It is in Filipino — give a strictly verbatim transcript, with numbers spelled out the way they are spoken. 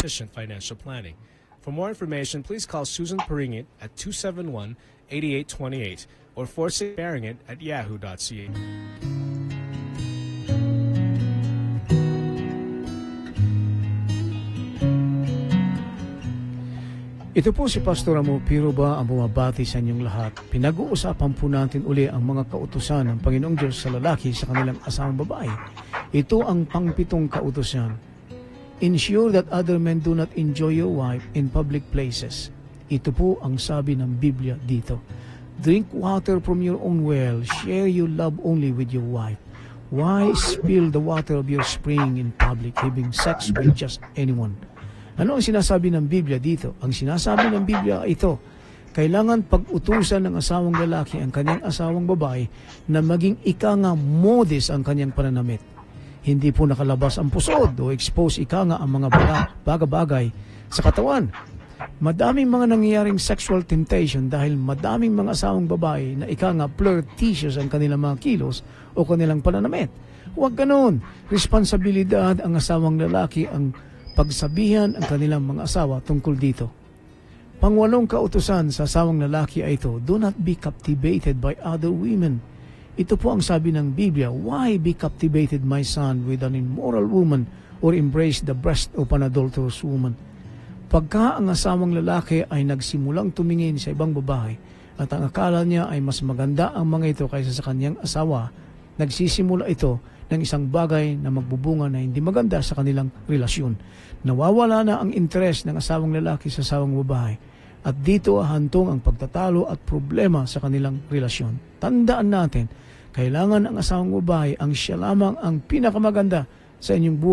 efficient financial planning. For more information, please call Susan Peringit at two seven one, eight eight two eight or forsake Beringit at yahoo dot c a. Ito po si Pastor Amo Piroba ang bumabati sa inyong lahat. Pinag-uusapan po natin uli ang mga kautusan ng Panginoong Diyos sa lalaki sa kanilang asawang babae. Ito ang pangpitong kautusan. Ensure that other men do not enjoy your wife in public places. Ito po ang sabi ng Biblia dito. Drink water from your own well. Share your love only with your wife. Why spill the water of your spring in public, having sex with just anyone? Ano ang sinasabi ng Biblia dito? Ang sinasabi ng Biblia ito, kailangan pag-utusan ng asawang lalaki ang kanyang asawang babae na maging ika nga modest ang kanyang pananamit. Hindi po nakalabas ang pusod o expose ika nga ang mga bagay-bagay sa katawan. Madaming mga nangyayaring sexual temptation dahil madaming mga asawang babae na ika nga flirtatious ang kanilang mga kilos o kanilang pananamit. Huwag ganon. Responsibilidad ang asawang lalaki ang pagsabihan ang kanilang mga asawa tungkol dito. Pangwalong kautusan sa asawang lalaki ay ito, do not be captivated by other women. Ito po ang sabi ng Biblia, why be captivated, my son, with an immoral woman or embrace the breast of an adulterous woman? Pagka ang asawang lalaki ay nagsimulang tumingin sa ibang babae at ang akala niya ay mas maganda ang mga ito kaysa sa kanyang asawa, nagsisimula ito ng isang bagay na magbubunga na hindi maganda sa kanilang relasyon. Nawawala na ang interes ng asawang lalaki sa asawang babae at dito hantong ang pagtatalo at problema sa kanilang relasyon. Tandaan natin, kailangan ang asawang babae ang siya lamang ang pinakamaganda sa inyong buhay.